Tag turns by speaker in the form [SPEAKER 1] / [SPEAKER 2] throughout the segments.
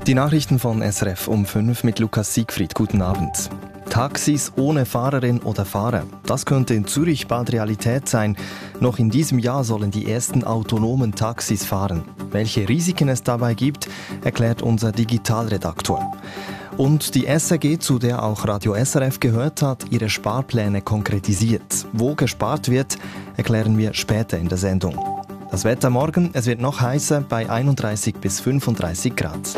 [SPEAKER 1] Die Nachrichten von SRF um 5 mit Lukas Siegfried. Guten Abend. Taxis ohne Fahrerin oder Fahrer. Das könnte in Zürich bald Realität sein. Noch in diesem Jahr sollen die ersten autonomen Taxis fahren. Welche Risiken es dabei gibt, erklärt unser Digitalredaktor. Und die SRG, zu der auch Radio SRF gehört, hat ihre Sparpläne konkretisiert. Wo gespart wird, erklären wir später in der Sendung. Das Wetter morgen, es wird noch heißer bei 31 bis 35 Grad.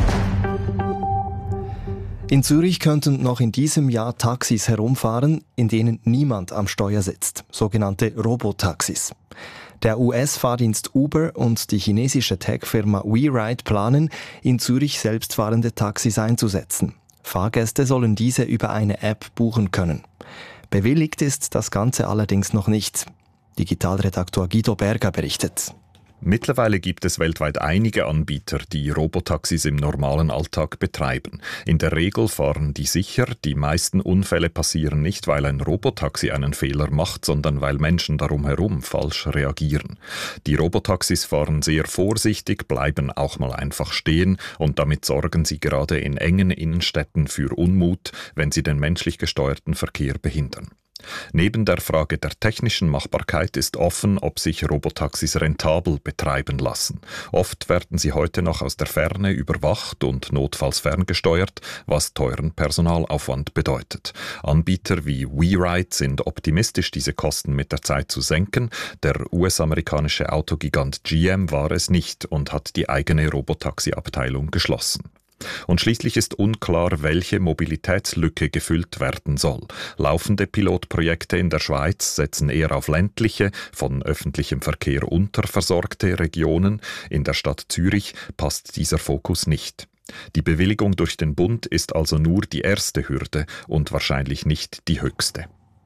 [SPEAKER 1] In Zürich könnten noch in diesem Jahr Taxis herumfahren, in denen niemand am Steuer sitzt, sogenannte Robotaxis. Der US-Fahrdienst Uber und die chinesische Tech-Firma WeRide planen, in Zürich selbstfahrende Taxis einzusetzen. Fahrgäste sollen diese über eine App buchen können. Bewilligt ist das Ganze allerdings noch nicht. Digitalredaktor Guido Berger berichtet.
[SPEAKER 2] Mittlerweile gibt es weltweit einige Anbieter, die Robotaxis im normalen Alltag betreiben. In der Regel fahren die sicher. Die meisten Unfälle passieren nicht, weil ein Robotaxi einen Fehler macht, sondern weil Menschen darum herum falsch reagieren. Die Robotaxis fahren sehr vorsichtig, bleiben auch mal einfach stehen und damit sorgen sie gerade in engen Innenstädten für Unmut, wenn sie den menschlich gesteuerten Verkehr behindern. Neben der Frage der technischen Machbarkeit ist offen, ob sich Robotaxis rentabel betreiben lassen. Oft werden sie heute noch aus der Ferne überwacht und notfalls ferngesteuert, was teuren Personalaufwand bedeutet. Anbieter wie WeRide sind optimistisch, diese Kosten mit der Zeit zu senken. Der US-amerikanische Autogigant GM war es nicht und hat die eigene Robotaxi-Abteilung geschlossen. Und schließlich ist unklar, welche Mobilitätslücke gefüllt werden soll. Laufende Pilotprojekte in der Schweiz setzen eher auf ländliche, von öffentlichem Verkehr unterversorgte Regionen. In der Stadt Zürich passt dieser Fokus nicht. Die Bewilligung durch den Bund ist also nur die erste Hürde und wahrscheinlich nicht die höchste.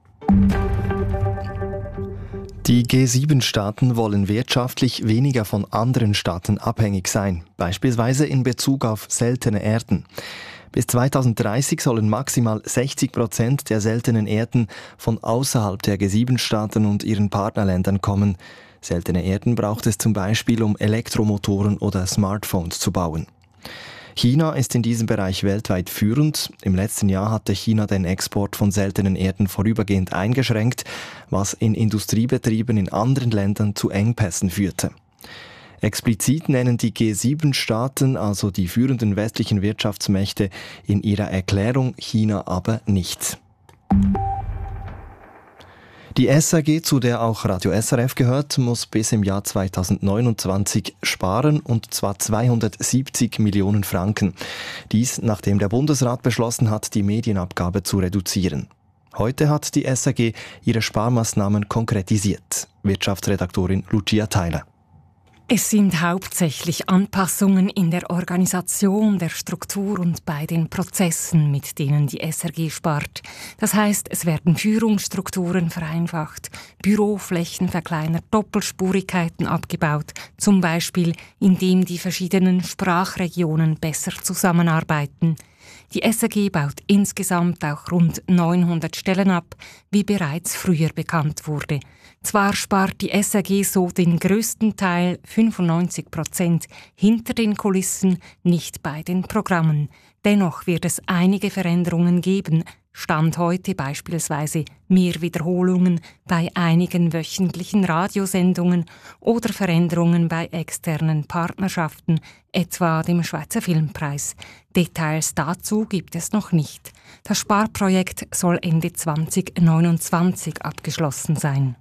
[SPEAKER 1] Die G7-Staaten wollen wirtschaftlich weniger von anderen Staaten abhängig sein, beispielsweise in Bezug auf seltene Erden. Bis 2030 sollen maximal 60% der seltenen Erden von außerhalb der G7-Staaten und ihren Partnerländern kommen. Seltene Erden braucht es zum Beispiel, um Elektromotoren oder Smartphones zu bauen. China ist in diesem Bereich weltweit führend. Im letzten Jahr hatte China den Export von seltenen Erden vorübergehend eingeschränkt, was in Industriebetrieben in anderen Ländern zu Engpässen führte. Explizit nennen die G7-Staaten, also die führenden westlichen Wirtschaftsmächte, in ihrer Erklärung China aber nicht. Die SRG, zu der auch Radio SRF gehört, muss bis im Jahr 2029 sparen, und zwar 270 Millionen Franken. Dies, nachdem der Bundesrat beschlossen hat, die Medienabgabe zu reduzieren. Heute hat die SRG ihre Sparmaßnahmen konkretisiert. Wirtschaftsredaktorin Lucia Theiler.
[SPEAKER 3] Es sind hauptsächlich Anpassungen in der Organisation, der Struktur und bei den Prozessen, mit denen die SRG spart. Das heißt, es werden Führungsstrukturen vereinfacht, Büroflächen verkleinert, Doppelspurigkeiten abgebaut, zum Beispiel indem die verschiedenen Sprachregionen besser zusammenarbeiten. Die SRG baut insgesamt auch rund 900 Stellen ab, wie bereits früher bekannt wurde. Zwar spart die SRG so den grössten Teil, 95%, hinter den Kulissen, nicht bei den Programmen. Dennoch wird es einige Veränderungen geben. Stand heute beispielsweise mehr Wiederholungen bei einigen wöchentlichen Radiosendungen oder Veränderungen bei externen Partnerschaften, etwa dem Schweizer Filmpreis. Details dazu gibt es noch nicht. Das Sparprojekt soll Ende 2029 abgeschlossen sein.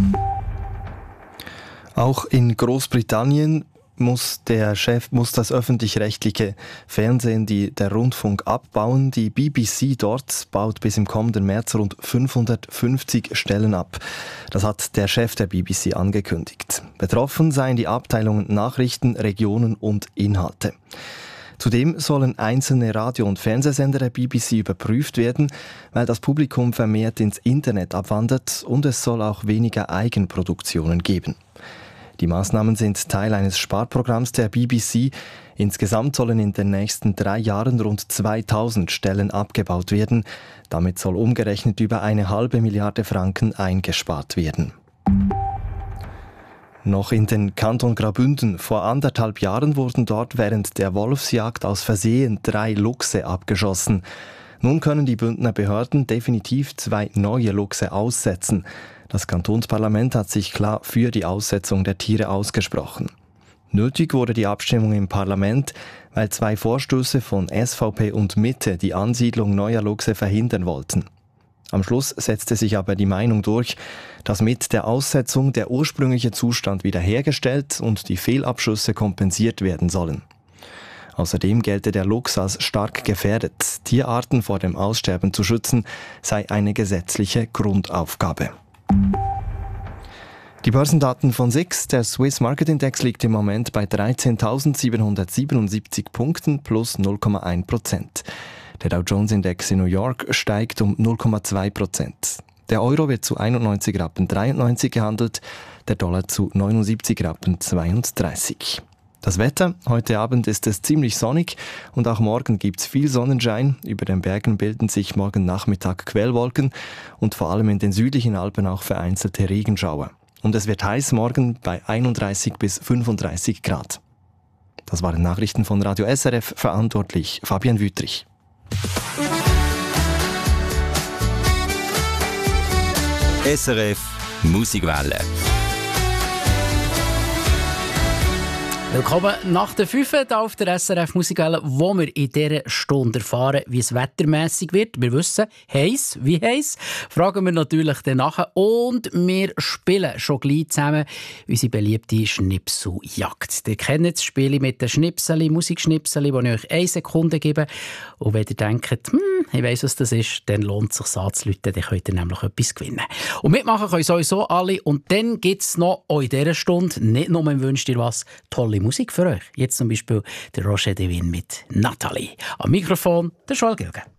[SPEAKER 1] Auch in Großbritannien muss das öffentlich-rechtliche Fernsehen der Rundfunk abbauen. Die BBC dort baut bis im kommenden März rund 550 Stellen ab. Das hat der Chef der BBC angekündigt. Betroffen seien die Abteilungen Nachrichten, Regionen und Inhalte. Zudem sollen einzelne Radio- und Fernsehsender der BBC überprüft werden, weil das Publikum vermehrt ins Internet abwandert, und es soll auch weniger Eigenproduktionen geben. Die Maßnahmen sind Teil eines Sparprogramms der BBC. Insgesamt sollen in den nächsten 3 Jahren rund 2000 Stellen abgebaut werden. Damit soll umgerechnet über 1,5 Milliarde Franken eingespart werden. Noch in den Kanton Graubünden. Vor 1,5 Jahren wurden dort während der Wolfsjagd aus Versehen 3 Luchse abgeschossen. Nun können die Bündner Behörden definitiv 2 neue Luchse aussetzen. Das Kantonsparlament hat sich klar für die Aussetzung der Tiere ausgesprochen. Nötig wurde die Abstimmung im Parlament, weil 2 Vorstöße von SVP und Mitte die Ansiedlung neuer Luchse verhindern wollten. Am Schluss setzte sich aber die Meinung durch, dass mit der Aussetzung der ursprüngliche Zustand wiederhergestellt und die Fehlabschüsse kompensiert werden sollen. Außerdem gelte der Luchs als stark gefährdet. Tierarten vor dem Aussterben zu schützen, sei eine gesetzliche Grundaufgabe. Die Börsendaten von SIX, der Swiss Market Index, liegt im Moment bei 13.777 Punkten plus 0,1%. Der Dow Jones Index in New York steigt um 0,2%. Der Euro wird zu 91,93 Rappen gehandelt, der Dollar zu 79,32 Rappen. Das Wetter: Heute Abend ist es ziemlich sonnig und auch morgen gibt es viel Sonnenschein. Über den Bergen bilden sich morgen Nachmittag Quellwolken und vor allem in den südlichen Alpen auch vereinzelte Regenschauer. Und es wird heiß morgen bei 31 bis 35 Grad. Das waren Nachrichten von Radio SRF, verantwortlich Fabian Wüttrich.
[SPEAKER 4] SRF Musikwelle.
[SPEAKER 5] Willkommen nach der 5 hier auf der SRF Musikwelle, wo wir in dieser Stunde erfahren, wie es wettermässig wird. Wir wissen, heiß, wie heiß, fragen wir natürlich dann nachher. Und wir spielen schon gleich zusammen unsere beliebte Schnipseljagd. Ihr kennt das Spiel mit den Schnipseli, Musikschnipseli, die ich euch 1 Sekunde gebe. Und wenn ihr denkt, ich weiss, was das ist, dann lohnt es sich anzurufen, dann könnt ihr nämlich etwas gewinnen. Und mitmachen können sowieso alle. Und dann gibt es noch auch in dieser Stunde, nicht nur im Wünsch dir was, tolle Musik für euch. Jetzt zum Beispiel der Roger Devin mit Nathalie. Am Mikrofon der Joel Gilgen.